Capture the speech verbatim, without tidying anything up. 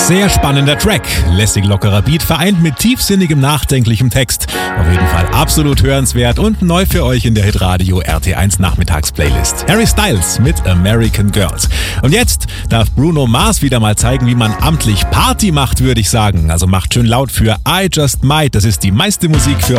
Sehr spannender Track, lässig lockerer Beat, vereint mit tiefsinnigem, nachdenklichem Text. Auf jeden Fall absolut hörenswert und neu für euch in der Hitradio R T eins Nachmittagsplaylist. Harry Styles mit American Girls. Und jetzt darf Bruno Mars wieder mal zeigen, wie man amtlich Party macht, würde ich sagen. Also macht schön laut für I Just Might. Das ist die meiste Musik für